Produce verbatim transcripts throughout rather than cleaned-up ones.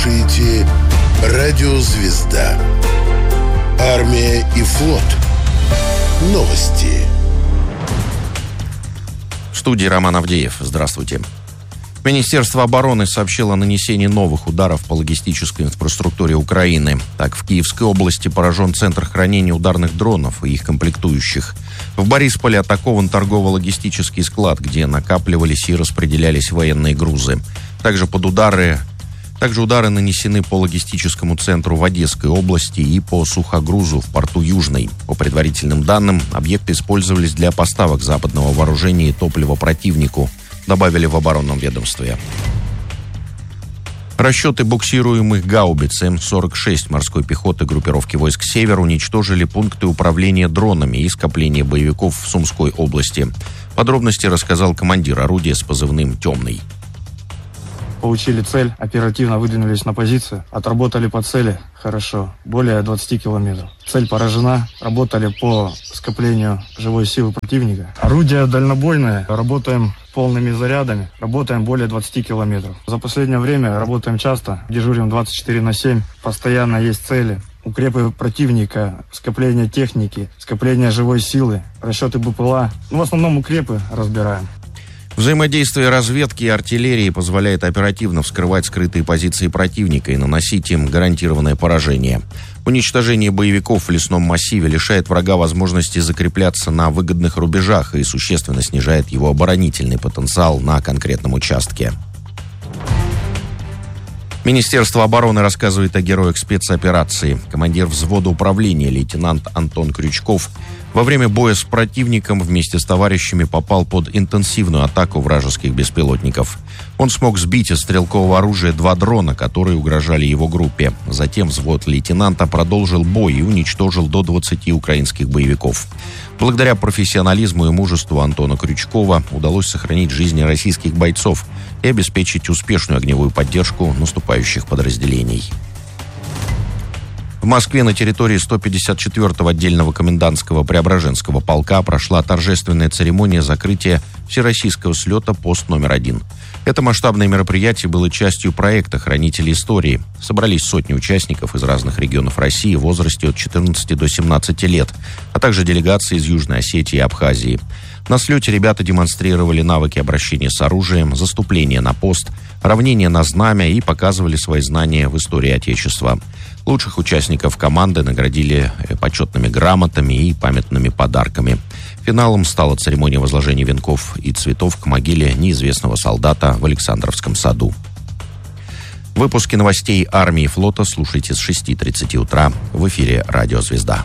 слушаете «Радио Звезда». Армия и флот. Новости. В студии Роман Авдеев. Здравствуйте. Министерство обороны сообщило о нанесении новых ударов по логистической инфраструктуре Украины. Так, в Киевской области поражен центр хранения ударных дронов и их комплектующих. В Борисполе атакован торгово-логистический склад, где накапливались и распределялись военные грузы. Также под удары... Также удары нанесены по логистическому центру в Одесской области и по сухогрузу в порту Южный. По предварительным данным, объекты использовались для поставок западного вооружения и топлива противнику, добавили в оборонном ведомстве. Расчеты буксируемых гаубиц эм сорок шесть морской пехоты группировки войск «Север» уничтожили пункты управления дронами и скопления боевиков в Сумской области. Подробности рассказал командир орудия с позывным «Темный». Получили цель, оперативно выдвинулись на позицию, отработали по цели хорошо, более двадцати километров. Цель поражена, работали по скоплению живой силы противника. Орудие дальнобойное, работаем полными зарядами, работаем более двадцати километров. За последнее время работаем часто, дежурим двадцать четыре на семь, постоянно есть цели. Укрепы противника, скопление техники, скопление живой силы, расчеты БПЛА. Ну, в основном укрепы разбираем. Взаимодействие разведки и артиллерии позволяет оперативно вскрывать скрытые позиции противника и наносить им гарантированное поражение. Уничтожение боевиков в лесном массиве лишает врага возможности закрепляться на выгодных рубежах и существенно снижает его оборонительный потенциал на конкретном участке. Министерство обороны рассказывает о героях спецоперации. Командир взвода управления лейтенант Антон Крючков во время боя с противником вместе с товарищами попал под интенсивную атаку вражеских беспилотников. Он смог сбить из стрелкового оружия два дрона, которые угрожали его группе. Затем взвод лейтенанта продолжил бой и уничтожил до двадцати украинских боевиков. Благодаря профессионализму и мужеству Антона Крючкова удалось сохранить жизни российских бойцов и обеспечить успешную огневую поддержку наступающих подразделений. В Москве на территории сто пятьдесят четвёртого отдельного комендантского Преображенского полка прошла торжественная церемония закрытия всероссийского слета «Пост номер один». Это масштабное мероприятие было частью проекта «Хранители истории». Собрались сотни участников из разных регионов России в возрасте от четырнадцати до семнадцати лет, а также делегации из Южной Осетии и Абхазии. На слете ребята демонстрировали навыки обращения с оружием, заступления на пост, равнения на знамя и показывали свои знания в истории Отечества. Лучших участников команды наградили почетными грамотами и памятными подарками. Финалом стала церемония возложения венков и цветов к могиле неизвестного солдата в Александровском саду. Выпуски новостей армии и флота слушайте с шести тридцати утра в эфире «Радио Звезда».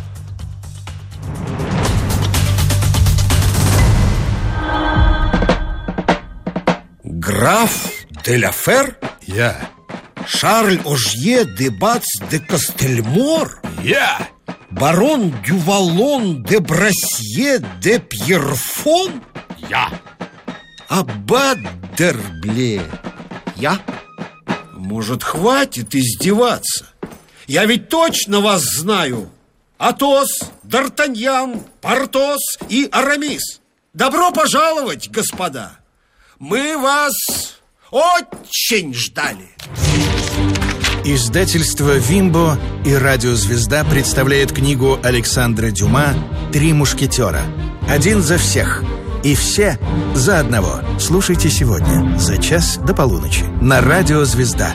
Граф де ла Фер? Я. Шарль Ожье де Бац де Кастельмор? Я. Барон Дювалон де Брасье де Пьерфон? Я. Аббат Дербле? Я. Может, хватит издеваться? Я ведь точно вас знаю. Атос, Д'Артаньян, Портос и Арамис. Добро пожаловать, господа. Мы вас очень ждали. Издательство «Вимбо» и «Радиозвезда» представляет книгу Александра Дюма «Три мушкетера». Один за всех и все за одного. Слушайте сегодня за час до полуночи на «Радиозвезда».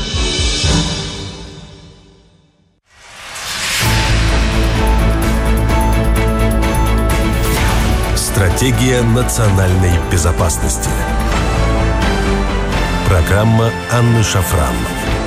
Стратегия национальной безопасности. Программа Анны Шафран.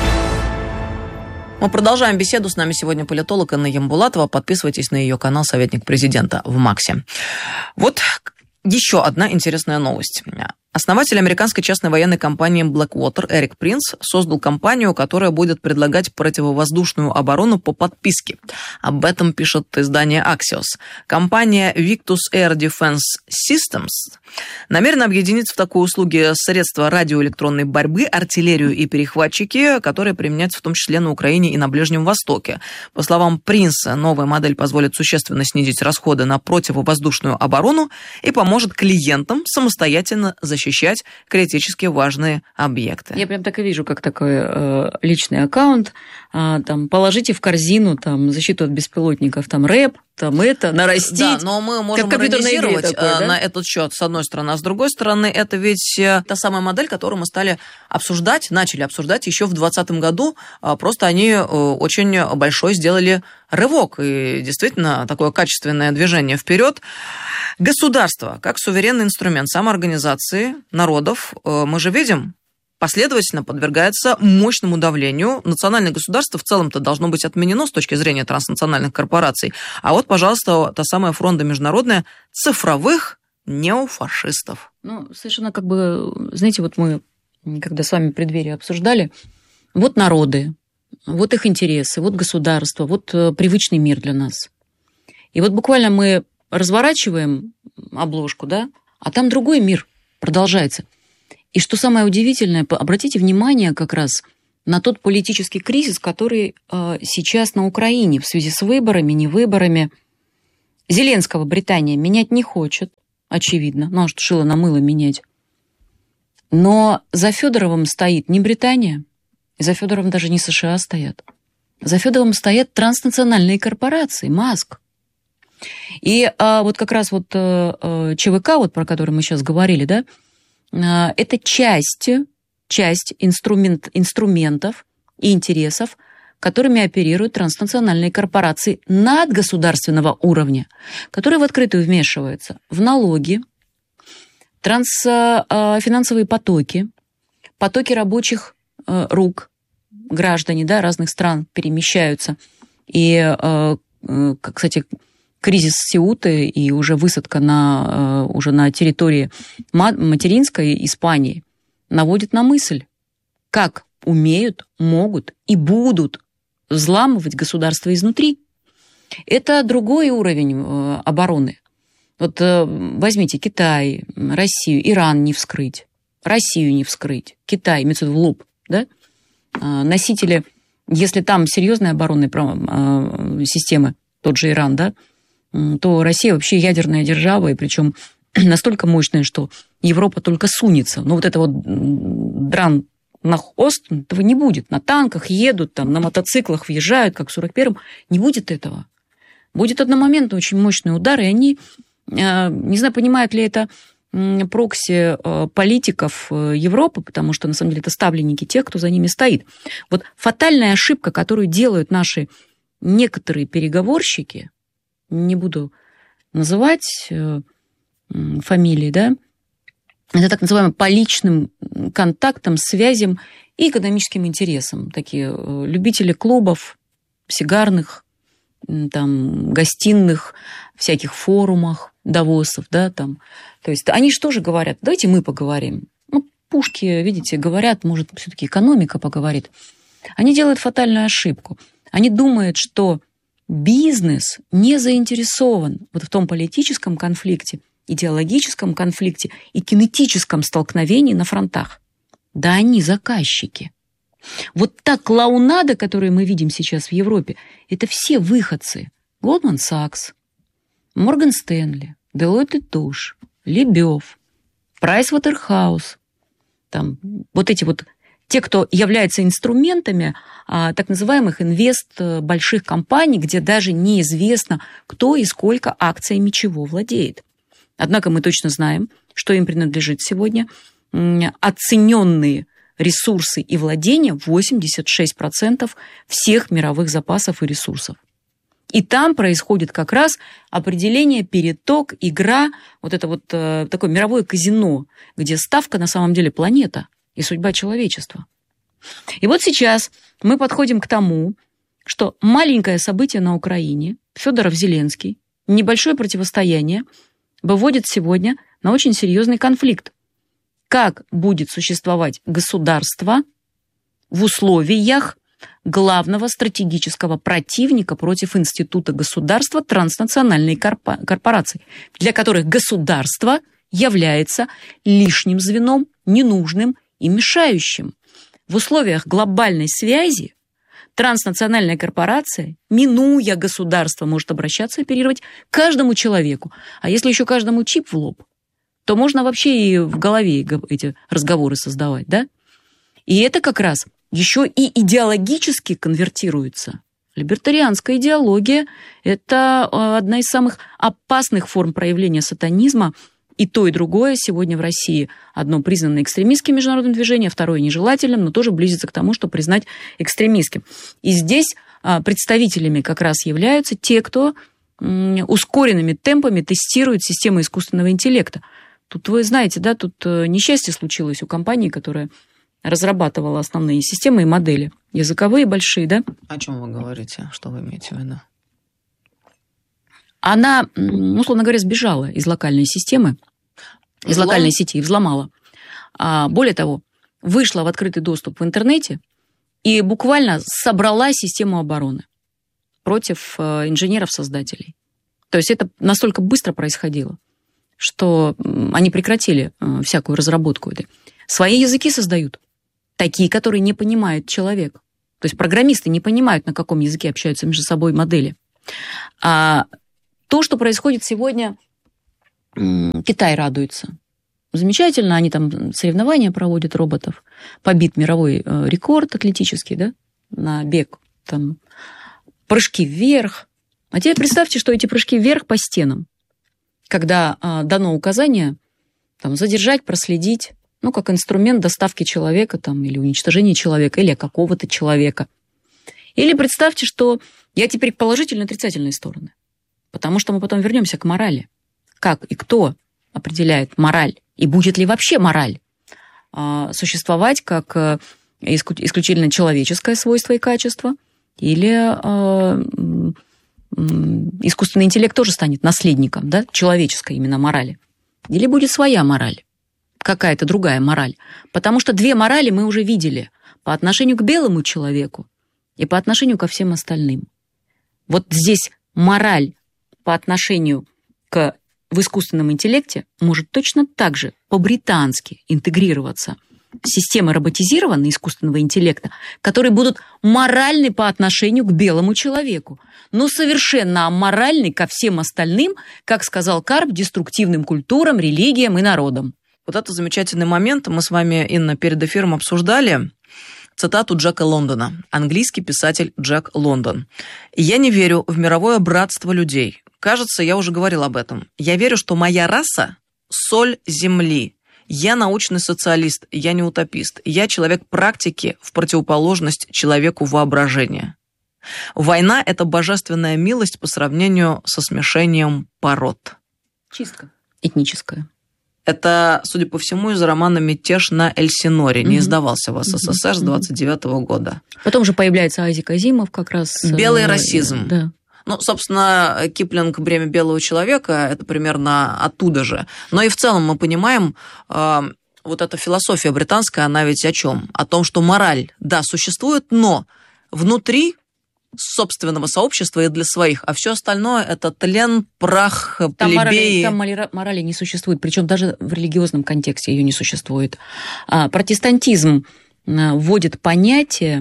Мы продолжаем беседу. С нами сегодня политолог Инна Ямбулатова. Подписывайтесь на ее канал «Советник президента» в Максе. Вот еще одна интересная новость. Основатель американской частной военной компании Blackwater Эрик Принц создал компанию, которая будет предлагать противовоздушную оборону по подписке. Об этом пишет издание Axios. Компания Victus Air Defense Systems намерена объединить в такой услуге средства радиоэлектронной борьбы, артиллерию и перехватчики, которые применяются в том числе на Украине и на Ближнем Востоке. По словам Принца, новая модель позволит существенно снизить расходы на противовоздушную оборону и поможет клиентам самостоятельно защитить защищать критически важные объекты. Я прям так и вижу, как такой э, личный аккаунт. Э, там, положите в корзину там, защиту от беспилотников, там рэп, там это, нарастить. Да, но мы можем иронизировать такой, да? на этот счет, с одной стороны. А с другой стороны, это ведь та самая модель, которую мы стали обсуждать, начали обсуждать еще в двадцатом году. Просто они очень большой сделали рывок. И действительно, такое качественное движение вперед. Государство, как суверенный инструмент самоорганизации народов, мы же видим, последовательно подвергается мощному давлению. Национальное государство в целом-то должно быть отменено с точки зрения транснациональных корпораций. А вот, пожалуйста, та самая фронта международная цифровых неофашистов. Ну, совершенно как бы, знаете, вот мы, когда с вами в преддверии обсуждали, вот народы, вот их интересы, вот государство, вот привычный мир для нас. И вот буквально мы разворачиваем обложку, да, а там другой мир продолжается. И что самое удивительное, обратите внимание как раз на тот политический кризис, который э, сейчас на Украине в связи с выборами, не выборами. Зеленского Британия менять не хочет, очевидно, ну а что шило на мыло менять. Но за Федоровым стоит не Британия, и за Федоровым даже не США стоят. За Федоровым стоят транснациональные корпорации, Маск. И а, вот как раз вот а, ЧВК, вот про который мы сейчас говорили, да, а, это часть, часть инструмент, инструментов и интересов, которыми оперируют транснациональные корпорации надгосударственного уровня, которые в открытую вмешиваются в налоги, трансфинансовые потоки, потоки рабочих рук, граждане, да, разных стран перемещаются. И, кстати, кризис Сеуты и уже высадка на, уже на территории материнской Испании наводит на мысль, как умеют, могут и будут взламывать государство изнутри. Это другой уровень обороны. Вот возьмите Китай, Россию, Иран не вскрыть, Россию не вскрыть, Китай, имеется в виду в лоб, да? Носители, если там серьезные оборонные системы, тот же Иран, да, то Россия вообще ядерная держава, и причем настолько мощная, что Европа только сунется. Но вот это вот дран на хвост, этого не будет. На танках едут, там, на мотоциклах въезжают, как в сорок первом. Не будет этого. Будет одномоментно очень мощный удар, и они, не знаю, понимают ли это прокси политиков Европы, потому что, на самом деле, это ставленники тех, кто за ними стоит. Вот фатальная ошибка, которую делают наши некоторые переговорщики, не буду называть фамилии, да, это так называемым по личным контактам, связям и экономическим интересам. Такие любители клубов, сигарных, там, гостиных, всяких форумах, давосов, да, там. То есть они что же говорят? Давайте мы поговорим. Ну, пушки, видите, говорят, может, все-таки экономика поговорит. Они делают фатальную ошибку. Они думают, что бизнес не заинтересован вот в том политическом конфликте, идеологическом конфликте и кинетическом столкновении на фронтах. Да они заказчики. Вот та клоунада, которую мы видим сейчас в Европе, это все выходцы. Goldman Sachs, Morgan Stanley, Deloitte и Touche, Лебёв, Pricewaterhouse. Там вот эти вот те, кто являются инструментами а, так называемых инвест больших компаний, где даже неизвестно, кто и сколько акциями чего владеет. Однако мы точно знаем, что им принадлежит сегодня оцененные ресурсы и владения восемьдесят шесть процентов всех мировых запасов и ресурсов. И там происходит как раз определение, переток, игра, вот это вот э, такое мировое казино, где ставка на самом деле планета и судьба человечества. И вот сейчас мы подходим к тому, что маленькое событие на Украине, Федоров-Зеленский, небольшое противостояние, выводит сегодня на очень серьезный конфликт. Как будет существовать государство в условиях главного стратегического противника против института государства транснациональной корпорации, для которых государство является лишним звеном, ненужным и мешающим. В условиях глобальной связи транснациональная корпорация, минуя государство, может обращаться и оперировать каждому человеку. А если еще каждому чип в лоб, то можно вообще и в голове эти разговоры создавать, да? И это как раз еще и идеологически конвертируется. Либертарианская идеология – это одна из самых опасных форм проявления сатанизма. И то, и другое сегодня в России. Одно признано экстремистским международным движением, второе нежелательным, но тоже близится к тому, что признать экстремистским. И здесь представителями как раз являются те, кто ускоренными темпами тестирует системы искусственного интеллекта. Тут вы знаете, да, тут несчастье случилось у компании, которая разрабатывала основные системы и модели. Языковые большие, да? О чем вы говорите? Что вы имеете в виду? Она, условно говоря, сбежала из локальной системы, из Взлом? локальной сети и взломала. А, более того, вышла в открытый доступ в интернете и буквально собрала систему обороны против э, инженеров-создателей. То есть это настолько быстро происходило, что они прекратили э, всякую разработку этой. Свои языки создают, такие, которые не понимает человек. То есть программисты не понимают, на каком языке общаются между собой модели. А то, что происходит сегодня, Китай радуется. Замечательно, они там соревнования проводят роботов. Побит мировой рекорд атлетический, да, на бег. Там прыжки вверх. А теперь представьте, что эти прыжки вверх по стенам, когда а, дано указание там, задержать, проследить, ну, как инструмент доставки человека там, или уничтожения человека, или какого-то человека. Или представьте, что я теперь к положительной и отрицательной стороны. Потому что мы потом вернемся к морали. Как и кто определяет мораль? И будет ли вообще мораль а, существовать как а, исключительно человеческое свойство и качество? Или а, искусственный интеллект тоже станет наследником, да, человеческой именно морали? Или будет своя мораль? Какая-то другая мораль. Потому что две морали мы уже видели по отношению к белому человеку и по отношению ко всем остальным. Вот здесь мораль по отношению к в искусственном интеллекте может точно так же по-британски интегрироваться в системы роботизированного искусственного интеллекта, которые будут моральны по отношению к белому человеку, но совершенно аморальны ко всем остальным, как сказал Карп, деструктивным культурам, религиям и народам. Вот это замечательный момент. Мы с вами, Инна, перед эфиром обсуждали цитату Джека Лондона, английский писатель Джек Лондон. «Я не верю в мировое братство людей. Кажется, я уже говорил об этом. Я верю, что моя раса – соль земли. Я научный социалист, я не утопист. Я человек практики в противоположность человеку воображения. Война – это божественная милость по сравнению со смешением пород». Чистка этническая. Это, судя по всему, из романа «Мятеж на Эльсиноре». Не издавался в СССР с двадцать девятого года. Потом же появляется Айзек Азимов как раз. «Белый расизм». Да. Ну, собственно, Киплинг «Бремя белого человека» – это примерно оттуда же. Но и в целом мы понимаем, э, вот эта философия британская, она ведь о чем? О том, что мораль, да, существует, но внутри собственного сообщества и для своих, а все остальное – это тлен, прах, там плебеи. Морали, там морали не существует, причем даже в религиозном контексте ее не существует. А, протестантизм вводит понятие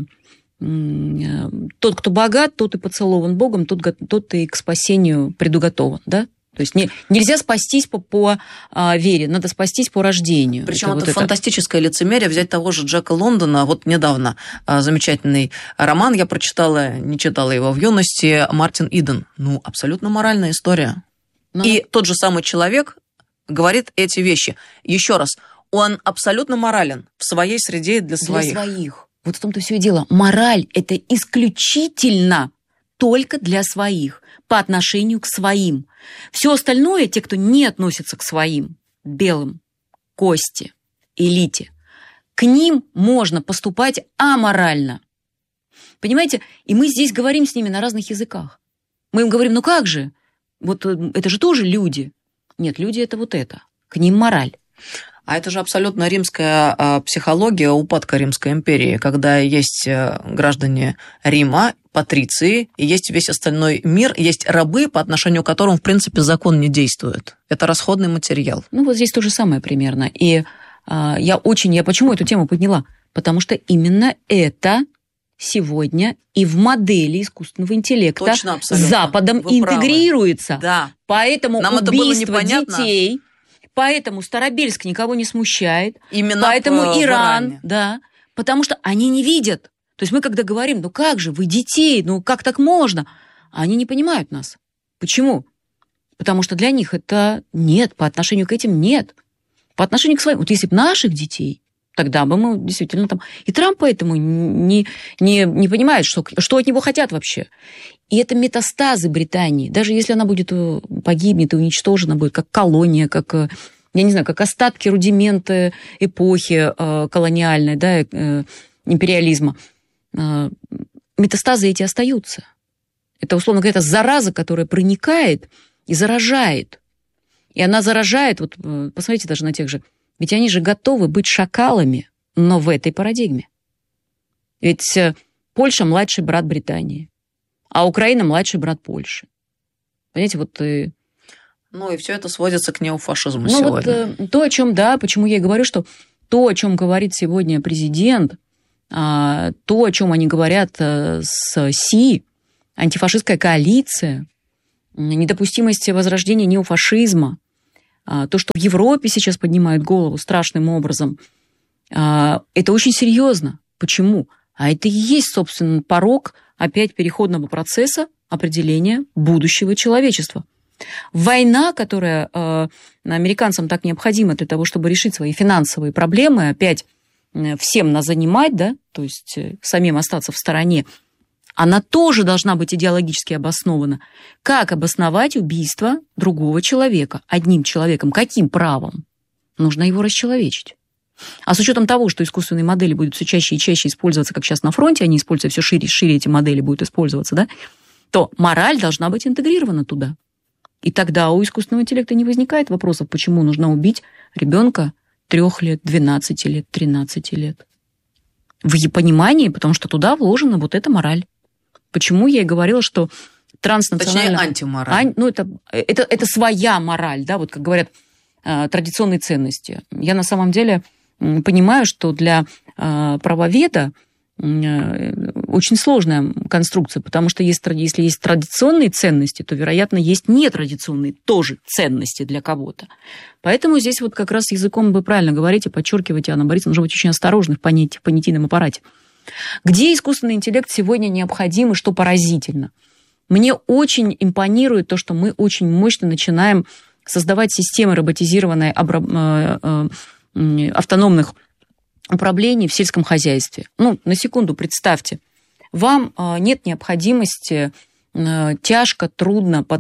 «тот, кто богат, тот и поцелован Богом, тот, тот и к спасению предуготован». Да? То есть не, нельзя спастись по, по а, вере, надо спастись по рождению. Причем это, это вот фантастическое это... лицемерие. Взять того же Джека Лондона. Вот недавно а, замечательный роман я прочитала, не читала его в юности, Мартин Иден. Ну, абсолютно моральная история. Но... И тот же самый человек говорит эти вещи. Еще раз, он абсолютно морален в своей среде и для своих. Для своих. Вот в том-то все и дело. Мораль – это исключительно только для своих, по отношению к своим. Все остальное, те, кто не относится к своим, белым, кости, элите, к ним можно поступать аморально. Понимаете? И мы здесь говорим с ними на разных языках. Мы им говорим, ну как же? Вот это же тоже люди. Нет, люди – это вот это. К ним мораль. А это же абсолютно римская психология, упадка Римской империи, когда есть граждане Рима, патриции, и есть весь остальной мир, есть рабы, по отношению к которым, в принципе, закон не действует. Это расходный материал. Ну, вот здесь то же самое примерно. И а, я очень... Я почему эту тему подняла? Потому что именно это сегодня и в модели искусственного интеллекта Точно, Западом Вы интегрируется. Правы. Да. Поэтому Нам убийство детей... Поэтому Старобельск никого не смущает. Именно поэтому в Иран, Иране. да, потому что они не видят. То есть мы когда говорим, ну как же, вы детей, ну как так можно? Они не понимают нас. Почему? Потому что для них это нет, по отношению к этим нет. По отношению к своим. Вот если бы наших детей, тогда бы мы действительно там... И Трамп поэтому не, не, не понимает, что, что от него хотят вообще. И это метастазы Британии. Даже если она будет погибнет и уничтожена будет, как колония, как, я не знаю, как остатки, рудименты эпохи э, колониальной, да, э, империализма, э, метастазы эти остаются. Это, условно говоря, зараза, которая проникает и заражает. И она заражает, вот посмотрите даже на тех же, ведь они же готовы быть шакалами, но в этой парадигме. Ведь Польша – младший брат Британии, а Украина – младший брат Польши. Понимаете, вот... Ну, и все это сводится к неофашизму ну, сегодня. Вот, то, о чем, да, почему я и говорю, что то, о чем говорит сегодня президент, то, о чем они говорят с Си, антифашистская коалиция, недопустимость возрождения неофашизма, то, что в Европе сейчас поднимают голову страшным образом, это очень серьезно. Почему? А это и есть, собственно, порог опять переходного процесса определения будущего человечества. Война, которая американцам так необходима для того, чтобы решить свои финансовые проблемы, опять всем нас занимать, да, то есть самим остаться в стороне, она тоже должна быть идеологически обоснована. Как обосновать убийство другого человека одним человеком? Каким правом? Нужно его расчеловечить. А с учетом того, что искусственные модели будут все чаще и чаще использоваться, как сейчас на фронте, они используются все шире и шире, эти модели будут использоваться, да, то мораль должна быть интегрирована туда. И тогда у искусственного интеллекта не возникает вопросов, почему нужно убить ребенка трех лет, двенадцати лет, тринадцати лет. В понимании, потому что туда вложена вот эта мораль. Почему я и говорила, что транснациональная... Точнее, антимораль. Ан... Ну, это, это, это своя мораль, да, вот как говорят, традиционные ценности. Я на самом деле понимаю, что для правоведа очень сложная конструкция, потому что есть, если есть традиционные ценности, то, вероятно, есть нетрадиционные тоже ценности для кого-то. Поэтому здесь вот как раз языком вы правильно говорите, подчеркиваете, Анна Борисовна, нужно быть очень осторожным в понятии, в понятийном аппарате. Где искусственный интеллект сегодня необходим и что поразительно? Мне очень импонирует то, что мы очень мощно начинаем создавать системы роботизированной автономных управлений в сельском хозяйстве. Ну, на секунду представьте, вам нет необходимости тяжко, трудно под,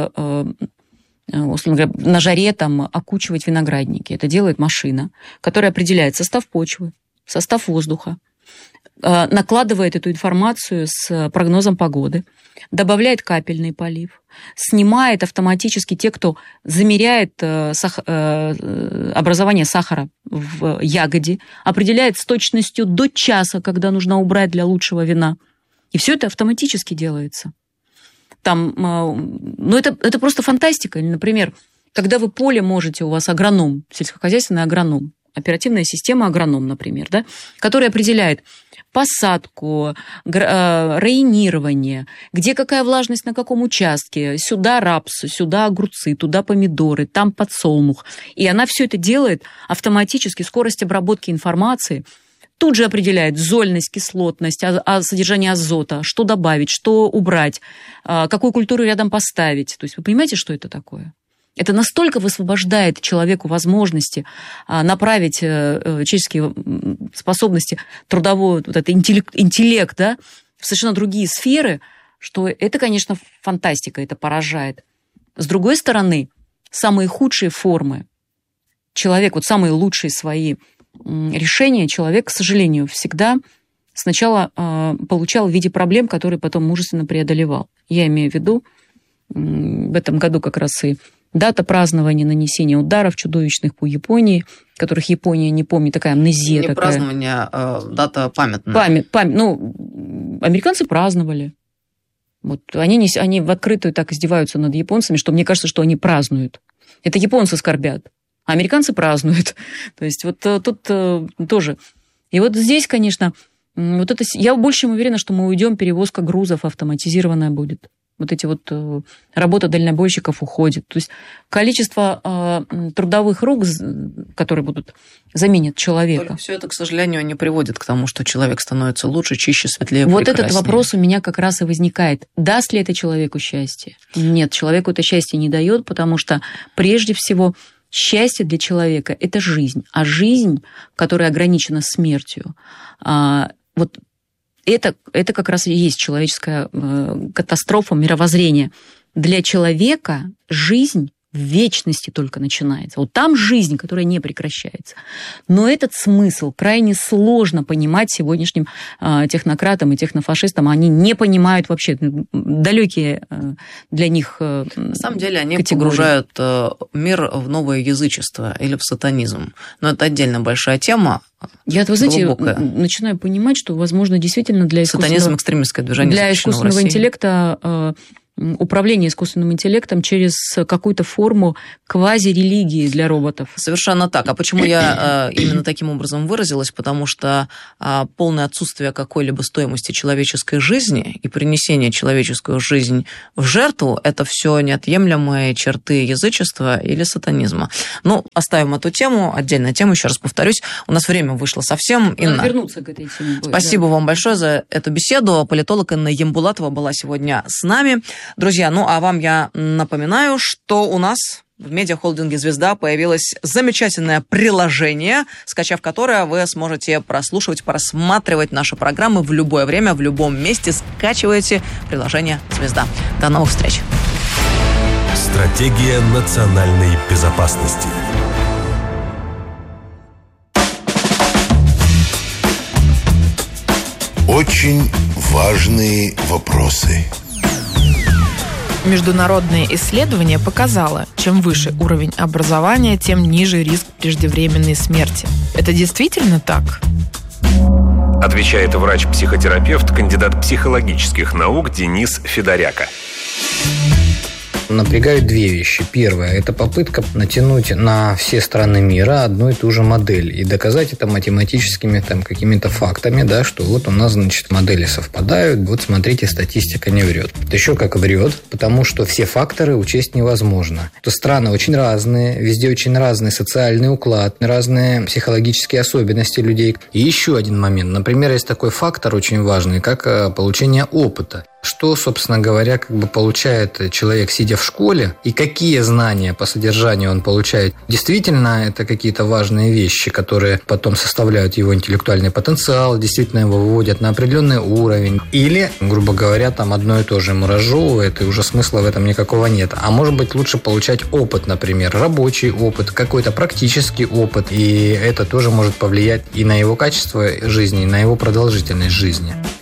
условно говоря, на жаре там, окучивать виноградники. Это делает машина, которая определяет состав почвы, состав воздуха, накладывает эту информацию с прогнозом погоды, добавляет капельный полив, снимает автоматически те, кто замеряет образование сахара в ягоде, определяет с точностью до часа, когда нужно убрать для лучшего вина. И все это автоматически делается. Там, ну, это, это просто фантастика. Например, когда вы поле можете, у вас агроном, сельскохозяйственный агроном, оперативная система агроном, например, да, которая определяет посадку, районирование, где какая влажность на каком участке, сюда рапс, сюда огурцы, туда помидоры, там подсолнух. И она все это делает автоматически, скорость обработки информации, тут же определяет зольность, кислотность, содержание азота, что добавить, что убрать, какую культуру рядом поставить. То есть вы понимаете, что это такое? Это настолько высвобождает человеку возможности направить человеческие способности, трудовой вот этот интеллект, интеллект, да, в совершенно другие сферы, что это, конечно, фантастика, это поражает. С другой стороны, самые худшие формы человек, вот самые лучшие свои решения человек, к сожалению, всегда сначала получал в виде проблем, которые потом мужественно преодолевал. Я имею в виду в этом году как раз и дата празднования нанесения ударов чудовищных по Японии, которых Япония не помнит, такая амнезия. Не такая. празднование, а дата памятная. Память, память. Ну, американцы праздновали. Вот они, не, они в открытую так издеваются над японцами, что мне кажется, что они празднуют. Это японцы скорбят, а американцы празднуют. То есть вот тут тоже. И вот здесь, конечно, вот это, я больше уверена, что мы уйдем, перевозка грузов автоматизированная будет. вот эти вот э, работа дальнобойщиков уходит. То есть количество э, трудовых рук, которые будут заменят человека. Только все это, к сожалению, не приводит к тому, что человек становится лучше, чище, светлее, вот прекраснее. этот вопрос у меня как раз и возникает. Даст ли это человеку счастье? Нет, человеку это счастье не дает, потому что прежде всего счастье для человека – это жизнь. А жизнь, которая ограничена смертью, э, вот Это, это как раз и есть человеческая э, катастрофа мировоззрения. Для человека жизнь в вечности только начинается. Вот там жизнь, которая не прекращается. Но этот смысл крайне сложно понимать сегодняшним э, технократам и технофашистам. Они не понимают вообще, далекие э, для них э, На самом деле они категории. погружают э, мир в новое язычество или в сатанизм. Но это отдельно большая тема. Я, вы знаете, глубокая. начинаю понимать, что, возможно, действительно для искусственного, Сатанизм, экстремистское движение, для искусственного интеллекта э, управление искусственным интеллектом через какую-то форму квазирелигии для роботов. Совершенно так. А почему я э, именно таким образом выразилась? Потому что э, полное отсутствие какой-либо стоимости человеческой жизни и принесение человеческую жизнь в жертву – это все неотъемлемые черты язычества или сатанизма. Ну, оставим эту тему, отдельная тема, еще раз повторюсь. У нас время вышло совсем. Инна, Надо вернуться к этой теме. Спасибо да. вам большое за эту беседу. Политолог Инна Ямбулатова была сегодня с нами. Друзья, ну а вам я напоминаю, что у нас в медиахолдинге «Звезда» появилось замечательное приложение, скачав которое вы сможете прослушивать, просматривать наши программы в любое время, в любом месте. Скачивайте приложение «Звезда». До новых встреч. Стратегия национальной безопасности. Очень важные вопросы. Международное исследование показало, чем выше уровень образования, тем ниже риск преждевременной смерти. Это действительно так? Отвечает врач-психотерапевт, кандидат психологических наук Денис Федоряка. Напрягают две вещи. Первое – это попытка натянуть на все страны мира одну и ту же модель и доказать это математическими там, какими-то фактами, да, что вот у нас, значит, модели совпадают, вот смотрите, статистика не врет. Это еще как врет, потому что все факторы учесть невозможно. То страны очень разные, везде очень разный социальный уклад, разные психологические особенности людей. И еще один момент. Например, есть такой фактор очень важный, как получение опыта. Что, собственно говоря, как бы получает человек, сидя в школе, и какие знания по содержанию он получает. Действительно, это какие-то важные вещи, которые потом составляют его интеллектуальный потенциал, действительно его выводят на определенный уровень. Или, грубо говоря, там одно и то же ему разжевывает, и уже смысла в этом никакого нет. А может быть, лучше получать опыт, например, рабочий опыт, какой-то практический опыт, и это тоже может повлиять и на его качество жизни, и на его продолжительность жизни.